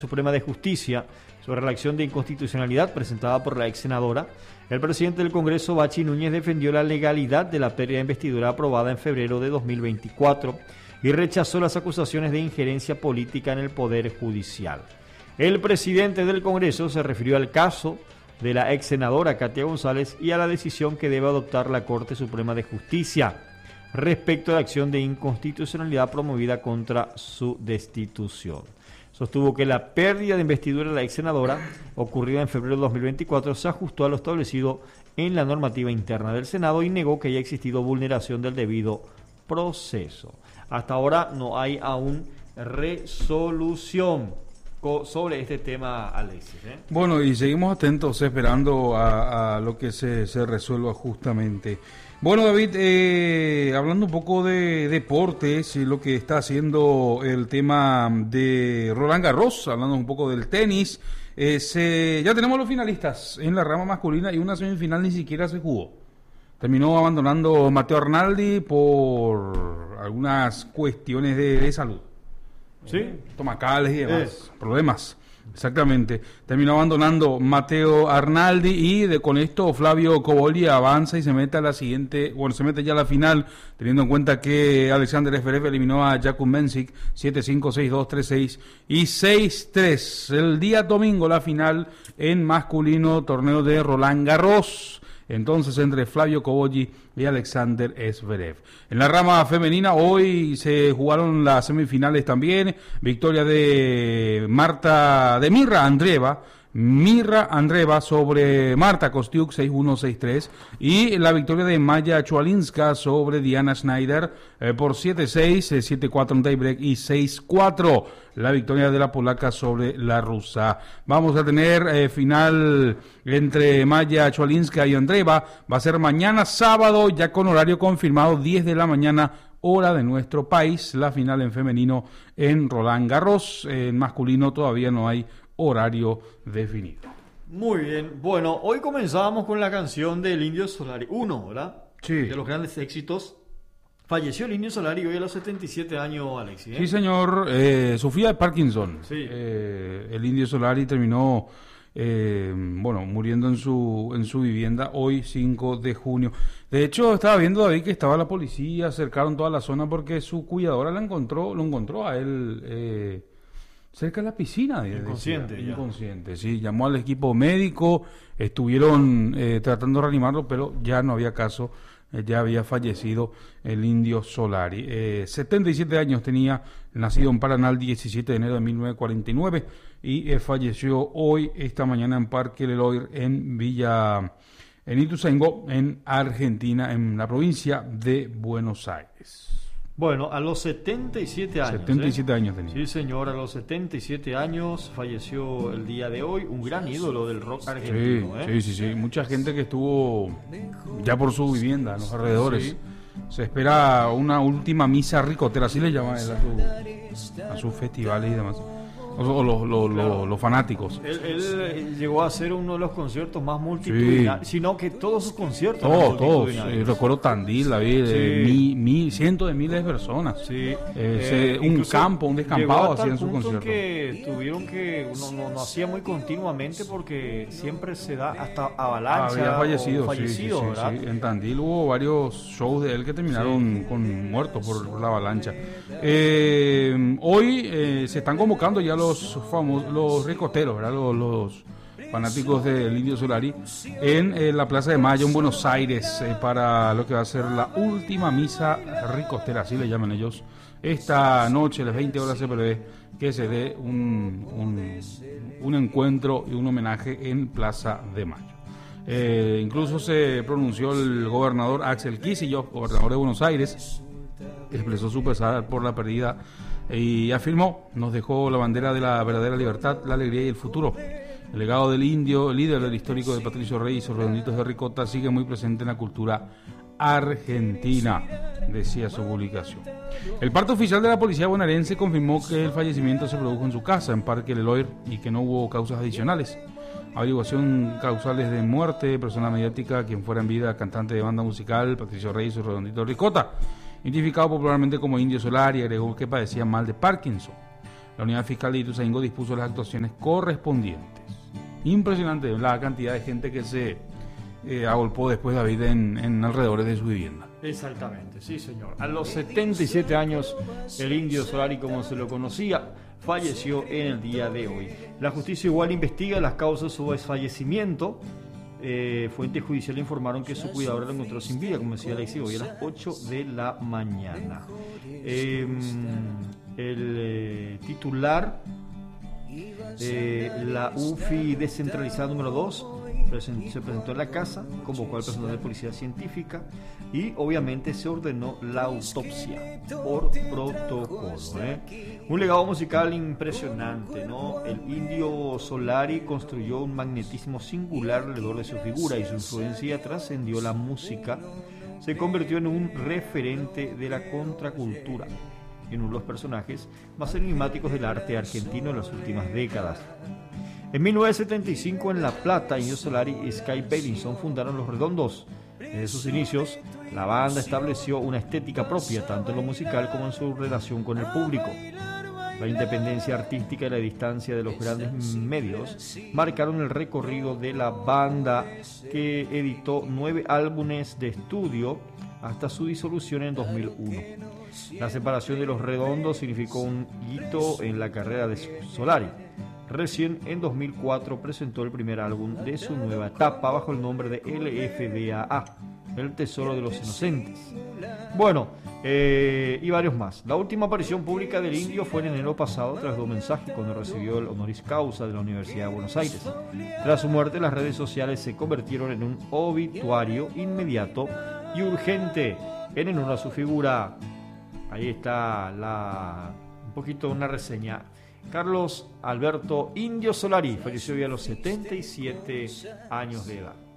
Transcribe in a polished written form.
Suprema de Justicia sobre la acción de inconstitucionalidad presentada por la ex senadora, el presidente del Congreso, Bachi Núñez, defendió la legalidad de la pérdida de investidura aprobada en febrero de 2024 y rechazó las acusaciones de injerencia política en el Poder Judicial. El presidente del Congreso se refirió al caso de la ex senadora Katia González y a la decisión que debe adoptar la Corte Suprema de Justicia respecto a la acción de inconstitucionalidad promovida contra su destitución. Sostuvo que la pérdida de investidura de la ex senadora, ocurrida en febrero de 2024, se ajustó a lo establecido en la normativa interna del Senado y negó que haya existido vulneración del debido proceso. Hasta ahora no hay aún resolución sobre este tema, Alexis. Bueno, y seguimos atentos esperando a lo que se resuelva justamente. Bueno, David, hablando un poco de deportes y lo que está haciendo el tema de Roland Garros, hablando un poco del tenis, ya tenemos los finalistas en la rama masculina y una semifinal ni siquiera se jugó. Terminó abandonando Matteo Arnaldi por algunas cuestiones de salud. ¿Sí? Estomacales y demás, problemas. Exactamente. Terminó abandonando Matteo Arnaldi y con esto Flavio Cobolli avanza y se mete a la siguiente, se mete ya a la final, teniendo en cuenta que Alexander Zverev eliminó a Jakub Mensik 7-5, 6-2, 3-6 y 6-3. El día domingo la final en masculino, torneo de Roland Garros. Entonces, entre Flavio Cobolli y Alexander Zverev. En la rama femenina, hoy se jugaron las semifinales también. Victoria de Mirra Andreeva sobre Marta Kostiuk 6-1, 6-3. Y la victoria de Maya Chualinska sobre Diana Schneider por 7-6, 7-4 en tiebreak y 6-4. La victoria de la polaca sobre la rusa. Vamos a tener final entre Maya Chualinska y Andreeva. Va a ser mañana sábado, ya con horario confirmado, 10 de la mañana, hora de nuestro país. La final en femenino en Roland Garros. En masculino todavía no hay horario definido. Muy bien. Bueno, hoy comenzábamos con la canción del Indio Solari 1, ¿verdad? Sí. De los grandes éxitos. Falleció el Indio Solari hoy a los 77 años, Alexis. Sí, señor. Sufría de Parkinson. Sí. El Indio Solari terminó muriendo en su vivienda hoy 5 de junio. De hecho, estaba viendo, David, que estaba la policía, acercaron toda la zona porque su cuidadora lo encontró a él cerca de la piscina. Inconsciente, sí. Llamó al equipo médico, estuvieron tratando de reanimarlo, pero ya no había caso. Ya había fallecido el Indio Solari. 77 años tenía, nacido en Paraná el 17 de enero de 1949 y falleció hoy, esta mañana, en Parque Leloir, en Ituzaingó, en Argentina, en la provincia de Buenos Aires. Bueno, a los 77 años. 77 años tenía. Sí, señor, a los 77 años falleció el día de hoy, un gran ídolo del rock argentino. Sí. Mucha gente que estuvo ya por su vivienda, en los alrededores. Sí. Se espera una última misa ricotera, así le llaman a sus festivales y demás. O los fanáticos. Él llegó a ser uno de los conciertos más multitudinarios, sino que todos sus conciertos todos. Recuerdo Tandil, David, cientos de miles de personas. Sí. Un descampado hacían su concierto. Que tuvieron que no hacía muy continuamente porque siempre se da hasta avalancha. Había fallecido, ¿verdad? Sí. En Tandil hubo varios shows de él que terminaron con muertos por la avalancha. Hoy se están convocando ya los ricoteros, ¿verdad? Los fanáticos del Indio Solari en la Plaza de Mayo en Buenos Aires para lo que va a ser la última misa ricotera, así le llaman ellos. Esta noche a las 20 horas se prevé que se dé un encuentro y un homenaje en Plaza de Mayo. Incluso se pronunció el gobernador Axel Kicillof, gobernador de Buenos Aires, expresó su pesar por la pérdida y afirmó: nos dejó la bandera de la verdadera libertad, la alegría y el futuro. El legado del indio, el líder del histórico de Patricio Rey y sus redonditos de ricota sigue muy presente en la cultura argentina, decía su publicación. El parte oficial de la policía bonaerense confirmó que el fallecimiento se produjo en su casa, en Parque Leloir, y que no hubo causas adicionales. Averiguación causales de muerte, persona mediática, quien fuera en vida, cantante de banda musical, Patricio Rey y sus redonditos de ricota, identificado popularmente como Indio Solari, y agregó que padecía mal de Parkinson. La unidad fiscal de Ituzaingó dispuso las actuaciones correspondientes. Impresionante la cantidad de gente que se agolpó después de David en alrededores de su vivienda. Exactamente, sí señor. A los 77 años, el Indio Solari, como se lo conocía, falleció en el día de hoy. La justicia igual investiga las causas de su fallecimiento. Fuentes judiciales informaron que su cuidador lo encontró sin vida, como decía Alexis, hoy a las 8 de la mañana. El titular de la UFI descentralizada número 2 se presentó en la casa, convocó al personal de policía científica y obviamente se ordenó la autopsia por protocolo. Un legado musical impresionante, ¿no? El Indio Solari construyó un magnetismo singular alrededor de su figura y su influencia trascendió la música. Se convirtió en un referente de la contracultura, en uno de los personajes más enigmáticos del arte argentino en las últimas décadas. En 1975 en La Plata, Indio Solari y Sky Beilinson fundaron Los Redondos. Desde sus inicios, la banda estableció una estética propia, tanto en lo musical como en su relación con el público. La independencia artística y la distancia de los grandes medios marcaron el recorrido de la banda, que editó 9 álbumes de estudio hasta su disolución en 2001. La separación de Los Redondos significó un hito en la carrera de Solari. Recién en 2004 presentó el primer álbum de su nueva etapa bajo el nombre de LFDAA, El Tesoro de los Inocentes. Bueno, y varios más. La última aparición pública del Indio fue en enero pasado, tras un mensaje cuando recibió el honoris causa de la Universidad de Buenos Aires. Tras su muerte, las redes sociales se convirtieron en un obituario inmediato y urgente en honor a su figura. Ahí está un poquito una reseña. Carlos Alberto Indio Solari falleció hoy a los 77 años de edad.